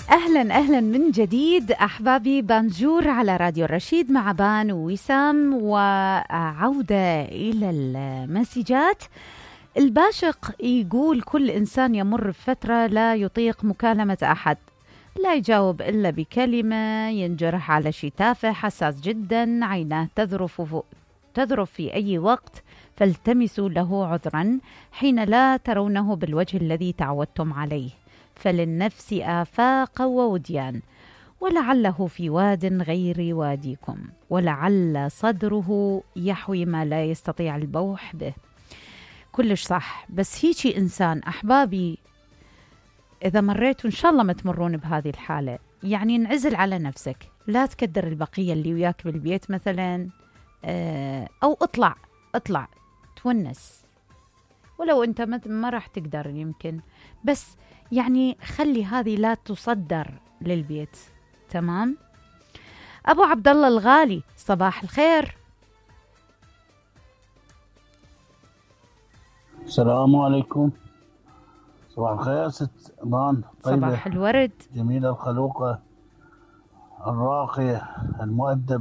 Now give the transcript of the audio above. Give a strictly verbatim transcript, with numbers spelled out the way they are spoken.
أهلا أهلا من جديد أحبابي، بانجور على راديو الرشيد مع بان ووسام، وعودة إلى المسجات. الباشق يقول كل إنسان يمر بفترة لا يطيق مكالمة أحد، لا يجاوب إلا بكلمة، ينجرح على شيء تافه، حساس جدا، عيناه تذرف تذرف في أي وقت، فالتمسوا له عذرا حين لا ترونه بالوجه الذي تعودتم عليه، فللنفس آفاق ووديان، ولعله في واد غير واديكم، ولعل صدره يحوي ما لا يستطيع البوح به. كلش صح، بس هيجي إنسان أحبابي إذا مريتوا إن شاء الله ما تمرون بهذه الحالة، يعني انعزل على نفسك، لا تكدر البقية اللي وياك بالبيت مثلا، أو اطلع اطلع تونس، ولو أنت ما راح تقدر يمكن، بس يعني خلي هذه لا تصدر للبيت. تمام. أبو عبد الله الغالي، صباح الخير. السلام عليكم. صباح الخير ست بان. طيبة، صباح الورد. جميلة الخلوقة الراقية المؤدبة.